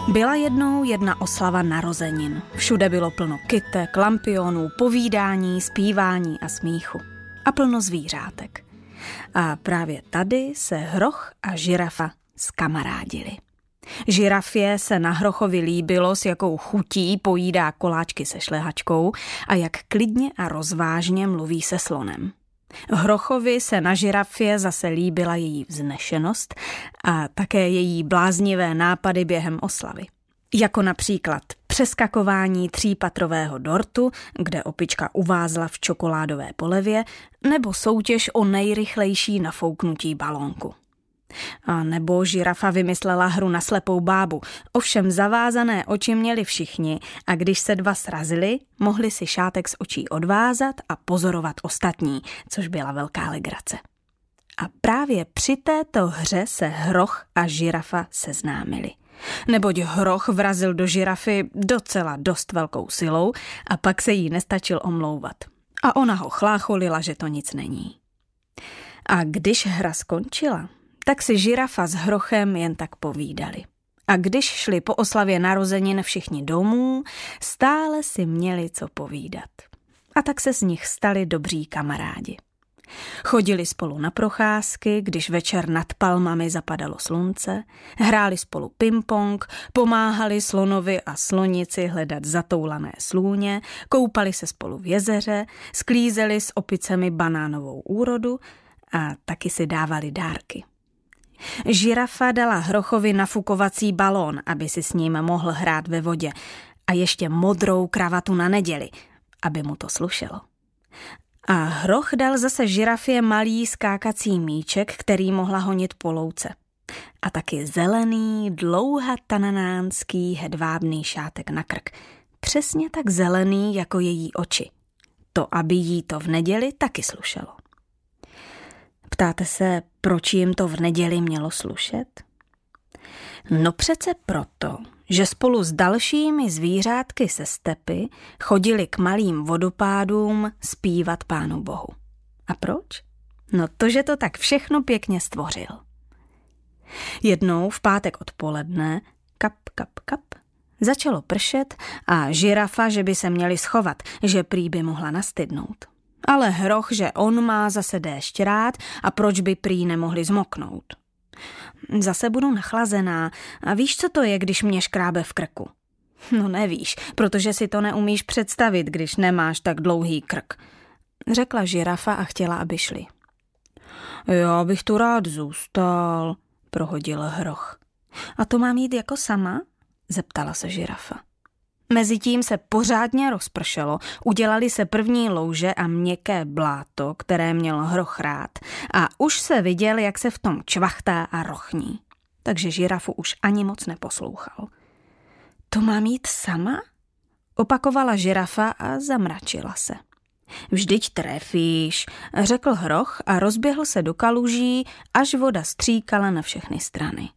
Byla jednou jedna oslava narozenin. Všude bylo plno kytek, lampionů, povídání, zpívání a smíchu. A plno zvířátek. A právě tady se hroch a žirafa zkamarádili. Žirafě se na hrochovi líbilo, s jakou chutí pojídá koláčky se šlehačkou a jak klidně a rozvážně mluví se slonem. Hrochovi se na žirafě zase líbila její vznešenost a také její bláznivé nápady během oslavy. Jako například přeskakování 3patrového dortu, kde opička uvázla v čokoládové polevě, nebo soutěž o nejrychlejší nafouknutí balónku. A nebo žirafa vymyslela hru na slepou bábu. Ovšem zavázané oči měli všichni a když se dva srazili, mohli si šátek z očí odvázat a pozorovat ostatní, což byla velká legrace. A právě při této hře se hroch a žirafa seznámili. Neboť hroch vrazil do žirafy docela dost velkou silou a pak se jí nestačil omlouvat. A ona ho chlácholila, že to nic není. A když hra skončila, tak si žirafa s hrochem jen tak povídali. A když šli po oslavě narozenin všichni domů, stále si měli co povídat. A tak se z nich stali dobří kamarádi. Chodili spolu na procházky, když večer nad palmami zapadalo slunce, hráli spolu ping-pong, pomáhali slonovi a slonici hledat zatoulané slůně, koupali se spolu v jezeře, sklízeli s opicemi banánovou úrodu a taky si dávali dárky. Žirafa dala hrochovi nafukovací balón, aby si s ním mohl hrát ve vodě, a ještě modrou kravatu na neděli, aby mu to slušelo. A hroch dal zase žirafě malý skákací míček, který mohla honit po louce. A taky zelený, dlouhatananánský hedvábný šátek na krk. Přesně tak zelený jako její oči. To, aby jí to v neděli taky slušelo. Ptáte se, proč jim to v neděli mělo slušet? No přece proto, že spolu s dalšími zvířátky se stepy chodili k malým vodopádům zpívat Pánu Bohu. A proč? No to, že to tak všechno pěkně stvořil. Jednou v pátek odpoledne, kap, kap, kap, začalo pršet a žirafa, že by se měli schovat, že prý by mohla nastydnout. Ale hroch, že on má zase déšť rád a proč by prý nemohli zmoknout. Zase budu nachlazená a víš, co to je, když mě škrábe v krku? No nevíš, protože si to neumíš představit, když nemáš tak dlouhý krk, řekla žirafa a chtěla, aby šli. Já bych tu rád zůstal, prohodil hroch. A to mám jít jako sama? Zeptala se žirafa. Mezitím se pořádně rozpršelo, udělali se první louže a měkké bláto, které měl hroch rád, a už se viděl, jak se v tom čvachtá a rochní. Takže žirafu už ani moc neposlouchal. To mám jít sama? Opakovala žirafa a zamračila se. Vždyť trefíš, řekl hroch a rozběhl se do kaluží, až voda stříkala na všechny strany.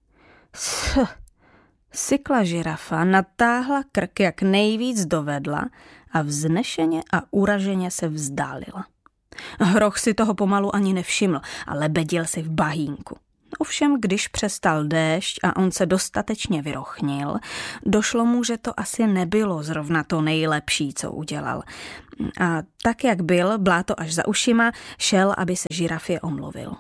Sykla žirafa, natáhla krk, jak nejvíc dovedla a vznešeně a uraženě se vzdálila. Hroch si toho pomalu ani nevšiml a lebedil si v bahínku. Ovšem, když přestal déšť a on se dostatečně vyrochnil, došlo mu, že to asi nebylo zrovna to nejlepší, co udělal. A tak, jak byl, bláto až za ušima, šel, aby se žirafě omluvil.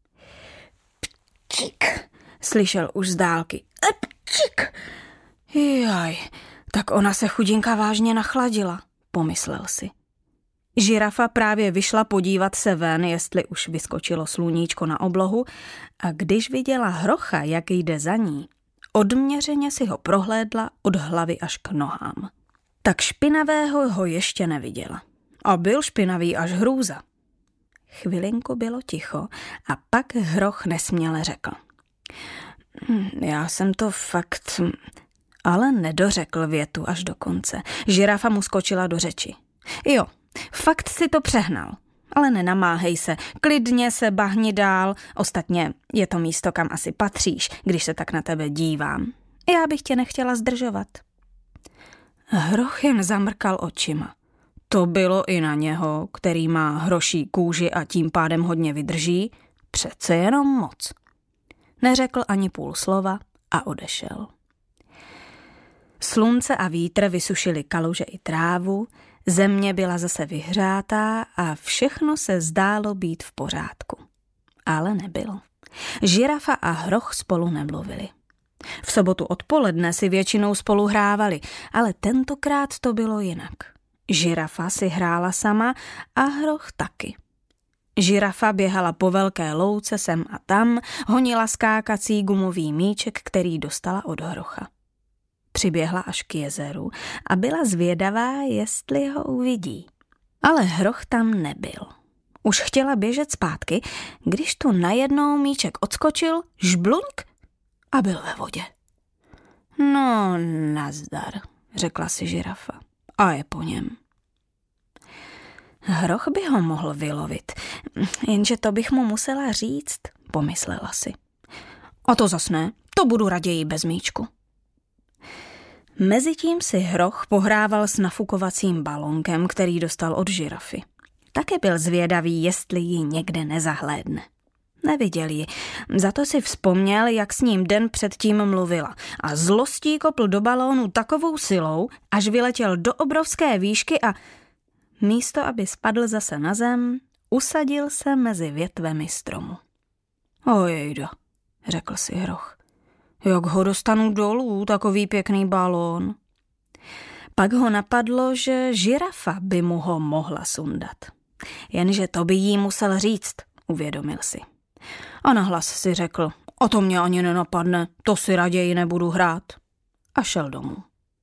Pčik, slyšel už z dálky. Pčik. Jaj, tak ona se chudinka vážně nachladila, pomyslel si. Žirafa právě vyšla podívat se ven, jestli už vyskočilo sluníčko na oblohu, a když viděla hrocha, jak jde za ní, odměřeně si ho prohlédla od hlavy až k nohám. Tak špinavého ho ještě neviděla. A byl špinavý až hrůza. Chvilinku bylo ticho a pak hroch nesměle řekl. Já jsem to fakt... Ale nedořekl větu až do konce. Žirafa mu skočila do řeči. Jo, fakt si to přehnal. Ale nenamáhej se, klidně se bahni dál. Ostatně je to místo, kam asi patříš, když se tak na tebe dívám. Já bych tě nechtěla zdržovat. Hroch jen zamrkal očima. To bylo i na něho, který má hroší kůži a tím pádem hodně vydrží, přece jenom moc. Neřekl ani půl slova a odešel. Slunce a vítr vysušily kaluže i trávu, země byla zase vyhřátá a všechno se zdálo být v pořádku. Ale nebylo. Žirafa a hroch spolu nemluvili. V sobotu odpoledne si většinou spolu hrávali, ale tentokrát to bylo jinak. Žirafa si hrála sama a hroch taky. Žirafa běhala po velké louce sem a tam, honila skákací gumový míček, který dostala od hrocha. Přiběhla až k jezeru a byla zvědavá, jestli ho uvidí. Ale hroch tam nebyl. Už chtěla běžet zpátky, když tu najednou míček odskočil, žbluňk a byl ve vodě. No, nazdar, řekla si žirafa. A je po něm. Hroch by ho mohl vylovit, jenže to bych mu musela říct, pomyslela si. A to zas ne, to budu raději bez míčku. Mezitím si hroch pohrával s nafukovacím balonkem, který dostal od žirafy. Také byl zvědavý, jestli ji někde nezahlédne. Neviděl ji, za to si vzpomněl, jak s ním den předtím mluvila a zlostí kopl do balónu takovou silou, až vyletěl do obrovské výšky a místo, aby spadl zase na zem, usadil se mezi větvemi stromu. Ojejda, řekl si hroch. Jak ho dostanu dolů, takový pěkný balón. Pak ho napadlo, že žirafa by mu ho mohla sundat. Jenže to by jí musel říct, uvědomil si. A nahlas si řekl, o to mě ani nenapadne, to si raději nebudu hrát. A šel domů.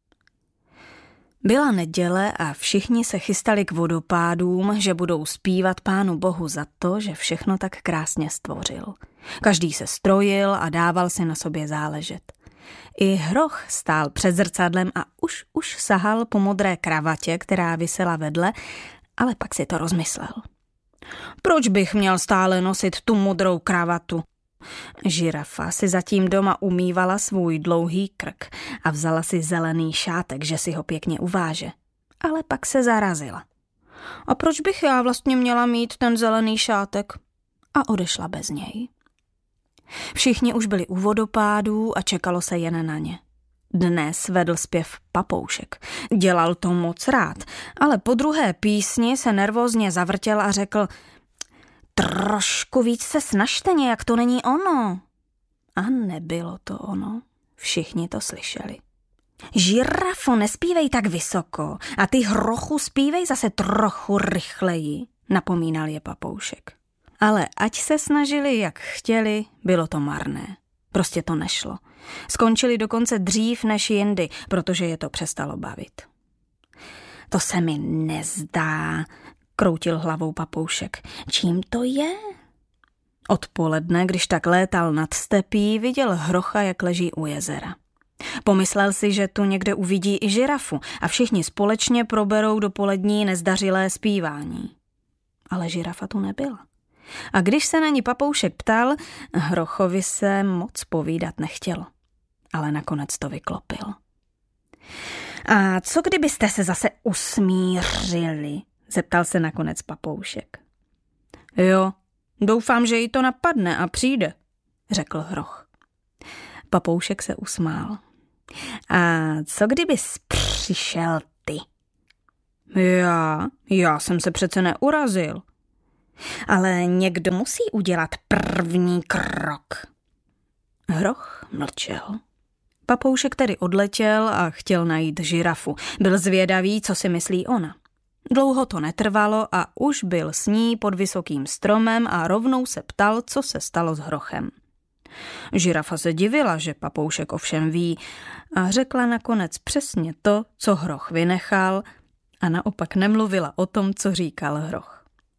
Byla neděle a všichni se chystali k vodopádům, že budou zpívat Pánu Bohu za to, že všechno tak krásně stvořil. Každý se strojil a dával si na sobě záležet. I hroch stál před zrcadlem a už sahal po modré kravatě, která visela vedle, ale pak si to rozmyslel. Proč bych měl stále nosit tu modrou kravatu? Žirafa si zatím doma umývala svůj dlouhý krk a vzala si zelený šátek, že si ho pěkně uváže. Ale pak se zarazila. A proč bych já vlastně měla mít ten zelený šátek? A odešla bez něj. Všichni už byli u vodopádů a čekalo se jen na ně. Dnes vedl zpěv Papoušek. Dělal to moc rád, ale po druhé písni se nervózně zavrtěl a řekl: trošku víc se snažte, nějak to není ono. A nebylo to ono. Všichni to slyšeli. Žirafo, nespívej tak vysoko a ty hrochu zpívej zase trochu rychleji, napomínal je Papoušek. Ale ať se snažili, jak chtěli, bylo to marné. Prostě to nešlo. Skončili dokonce dřív než jindy, protože je to přestalo bavit. To se mi nezdá, kroutil hlavou Papoušek. Čím to je? Odpoledne, když tak létal nad stepí, viděl hrocha, jak leží u jezera. Pomyslel si, že tu někde uvidí i žirafu a všichni společně proberou dopolední nezdařilé zpívání. Ale žirafa tu nebyla. A když se na ní Papoušek ptal, hrochovi se moc povídat nechtělo. Ale nakonec to vyklopil. A co kdybyste se zase usmířili? Zeptal se nakonec Papoušek. Jo, doufám, že jí to napadne a přijde, řekl hroch. Papoušek se usmál. A co kdybys přišel ty? Já jsem se přece neurazil. Ale někdo musí udělat první krok. Hroch mlčel. Papoušek tedy odletěl a chtěl najít žirafu. Byl zvědavý, co si myslí ona. Dlouho to netrvalo a už byl s ní pod vysokým stromem a rovnou se ptal, co se stalo s hrochem. Žirafa se divila, že Papoušek ovšem ví, a řekla nakonec přesně to, co hroch vynechal, a naopak nemluvila o tom, co říkal hroch.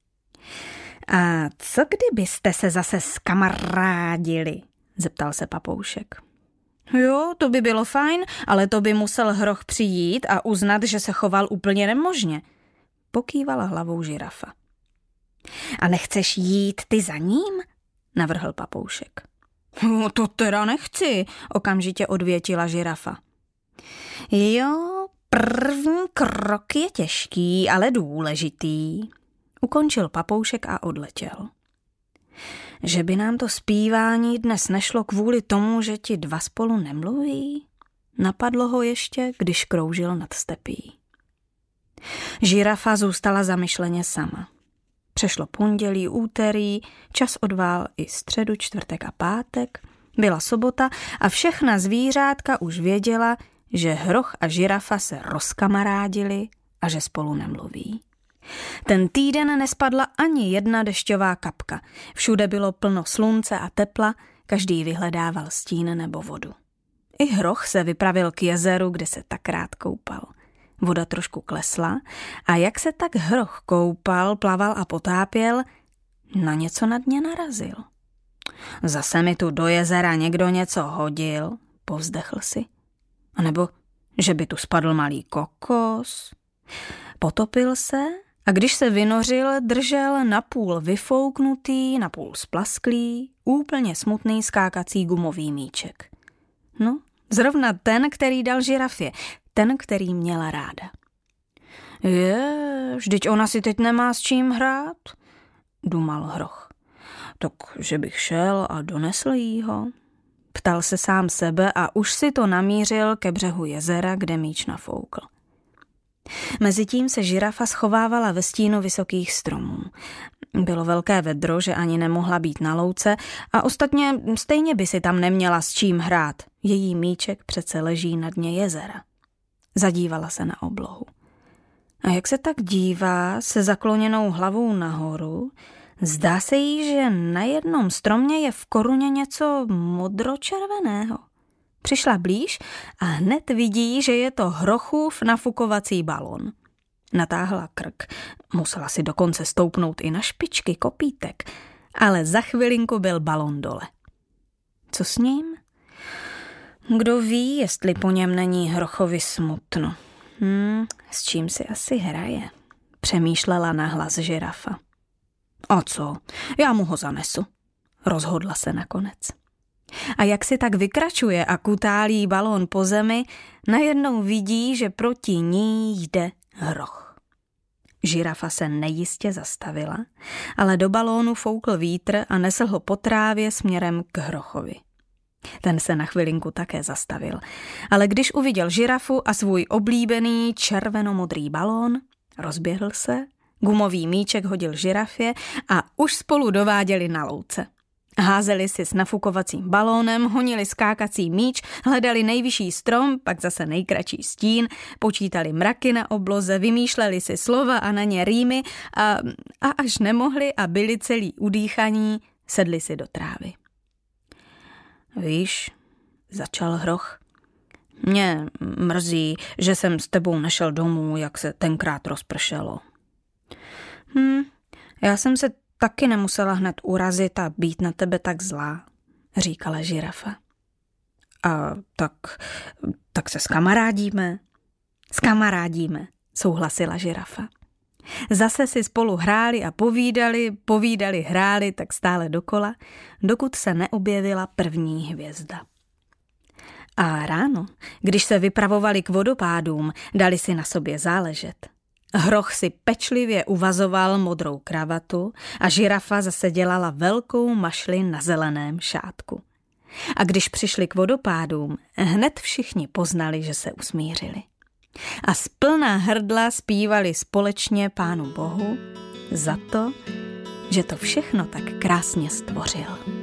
A co kdybyste se zase zkamarádili? Zeptal se Papoušek. Jo, to by bylo fajn, ale to by musel hroch přijít a uznat, že se choval úplně nemožně. Pokývala hlavou žirafa. A nechceš jít ty za ním? Navrhl Papoušek. To teda nechci, okamžitě odvětila žirafa. Jo, první krok je těžký, ale důležitý. Ukončil Papoušek a odletěl. Že by nám to zpívání dnes nešlo kvůli tomu, že ti dva spolu nemluví? Napadlo ho ještě, když kroužil nad stepí. Žirafa zůstala zamyšleně sama. Přešlo pondělí, úterý, čas odvál i středu, čtvrtek a pátek. Byla sobota a všechna zvířátka už věděla, že hroch a žirafa se rozkamarádili a že spolu nemluví. Ten týden nespadla ani jedna dešťová kapka. Všude bylo plno slunce a tepla, každý vyhledával stín nebo vodu. I hroch se vypravil k jezeru, kde se tak rád koupal. Voda trošku klesla a jak se tak hroch koupal, plaval a potápěl, na něco na dně narazil. Zase mi tu do jezera někdo něco hodil, povzdechl si. A nebo, že by tu spadl malý kokos. Potopil se a když se vynořil, držel napůl vyfouknutý, napůl splasklý, úplně smutný skákací gumový míček. No, zrovna ten, který dal žirafě, ten, který měla ráda. Vždyť ona si teď nemá s čím hrát, dumal hroch. Tak, že bych šel a donesl jí ho. Ptal se sám sebe a už si to namířil ke břehu jezera, kde míč nafoukl. Mezitím se žirafa schovávala ve stínu vysokých stromů. Bylo velké vedro, že ani nemohla být na louce a ostatně stejně by si tam neměla s čím hrát. Její míček přece leží na dně jezera. Zadívala se na oblohu. A jak se tak dívá se zakloněnou hlavou nahoru, zdá se jí, že na jednom stromě je v koruně něco modročerveného. Přišla blíž a hned vidí, že je to hrochův nafukovací balon. Natáhla krk, musela si dokonce stoupnout i na špičky kopítek, ale za chvilinku byl balon dole. Co s ním? Kdo ví, jestli po něm není hrochovi smutno. S čím si asi hraje, přemýšlela nahlas žirafa. A co, já mu ho zanesu, rozhodla se nakonec. A jak si tak vykračuje a kutálí balón po zemi, najednou vidí, že proti ní jde hroch. Žirafa se nejistě zastavila, ale do balónu foukl vítr a nesl ho po trávě směrem k hrochovi. Ten se na chvilinku také zastavil, ale když uviděl žirafu a svůj oblíbený červenomodrý balón, rozběhl se, gumový míček hodil žirafě a už spolu dováděli na louce. Házeli si s nafukovacím balónem, honili skákací míč, hledali nejvyšší strom, pak zase nejkratší stín, počítali mraky na obloze, vymýšleli si slova a na ně rýmy a až nemohli a byli celý udýchaní, sedli si do trávy. Víš, začal hroch, mě mrzí, že jsem s tebou nešel domů, jak se tenkrát rozpršelo. Já jsem se taky nemusela hned urazit a být na tebe tak zlá, říkala žirafa. A tak se skamarádíme? Skamarádíme, souhlasila žirafa. Zase si spolu hráli a povídali, hráli tak stále dokola, dokud se neobjevila první hvězda. A ráno, když se vypravovali k vodopádům, dali si na sobě záležet. Hroch si pečlivě uvazoval modrou kravatu a žirafa zase dělala velkou mašli na zeleném šátku. A když přišli k vodopádům, hned všichni poznali, že se usmířili. A z plná hrdla zpívali společně Pánu Bohu za to, že to všechno tak krásně stvořil.